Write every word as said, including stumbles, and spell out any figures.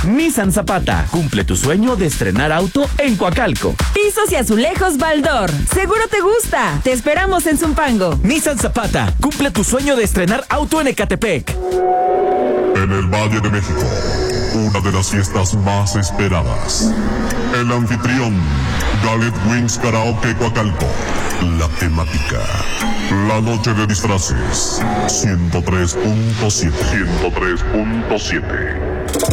Nissan Zapata, cumple tu sueño de estrenar auto en Coacalco. Pisos y azulejos Baldor, seguro te gusta. Te esperamos en Zumpango. Nissan Zapata, cumple tu sueño de estrenar auto en Ecatepec. En el Valle de México, una de las fiestas más esperadas. El anfitrión, Galet Wings Karaoke Coacalco. La temática, la noche de disfraces. ciento tres punto siete. ciento tres punto siete.